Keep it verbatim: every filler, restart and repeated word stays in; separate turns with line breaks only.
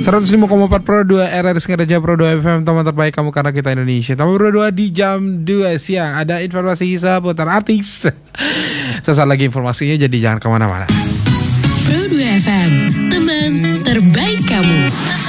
seratus lima koma empat Pro dua R R Sengaja Pro dua F M, teman terbaik kamu karena kita Indonesia. Teman Pro dua di jam dua siang. Ada informasi seputar artis. Sesaat lagi informasinya, jadi jangan kemana-mana.
Pro dua F M, teman terbaik kamu.